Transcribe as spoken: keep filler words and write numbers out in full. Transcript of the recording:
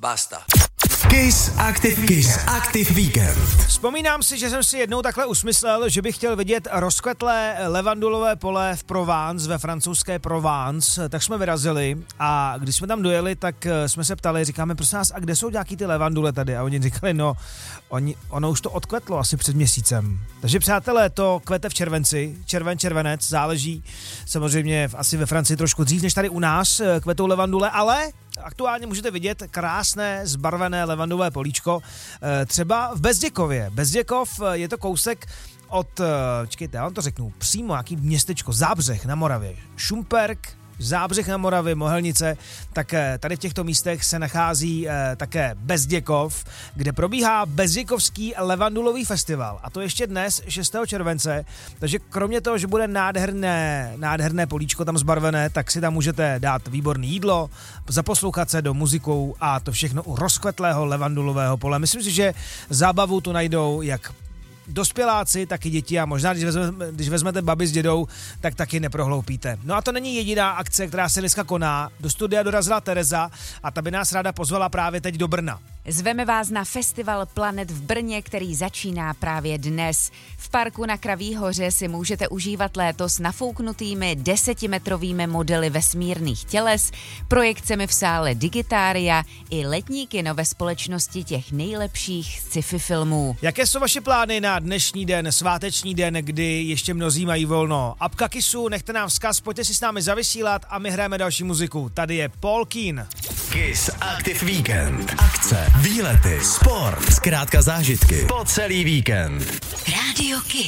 Basta. Kiss Active, Kiss Active Weekend. Vzpomínám si, že jsem si jednou takhle usmyslel, že bych chtěl vidět rozkvetlé levandulové pole v Provence, ve francouzské Provence, tak jsme vyrazili a když jsme tam dojeli, tak jsme se ptali, říkáme, prosím nás, a kde jsou nějaký ty levandule tady? A oni říkali, no, oni, ono už to odkvetlo asi před měsícem. Takže přátelé, to kvete v červenci, červen, červenec, záleží samozřejmě asi ve Francii trošku dřív, než tady u nás kvetou levandule, ale aktuálně můžete vidět krásné zbarvené levandové políčko, třeba v Bezděkově. Bezděkov je to kousek od, čekejte, já vám to řeknu, přímo nějaký městečko, Zábřeh na Moravě, Šumperk, Zábřeh na Moravě, Mohelnice, tak tady v těchto místech se nachází eh, také Bezděkov, kde probíhá Bezděkovský levandulový festival. A to ještě dnes, šestého července, takže kromě toho, že bude nádherné, nádherné políčko tam zbarvené, tak si tam můžete dát výborné jídlo, zaposlouchat se do muzikou a to všechno u rozkvetlého levandulového pole. Myslím si, že zábavu tu najdou jak dospěláci, tak i děti a možná, když vezmete, když vezmete babi s dědou, tak taky neprohloupíte. No a to není jediná akce, která se dneska koná. Do studia dorazila Tereza a ta by nás ráda pozvala právě teď do Brna. Zveme vás na festival Planet v Brně, který začíná právě dnes. V parku na Kraví hoře si můžete užívat léto s nafouknutými desetimetrovými modely vesmírných těles, projekcemi v sále Digitária i letní kino ve společnosti těch nejlepších sci-fi filmů. Jaké jsou vaše plány na dnešní den, sváteční den, kdy ještě mnozí mají volno? Apka Kissu, nechte nám vzkaz, pojďte si s námi zavysílat a my hrajeme další muziku. Tady je Paul Keen. Kiss Active Weekend. Akce, výlety, sport, zkrátka zážitky po celý víkend. Rádio Kiss.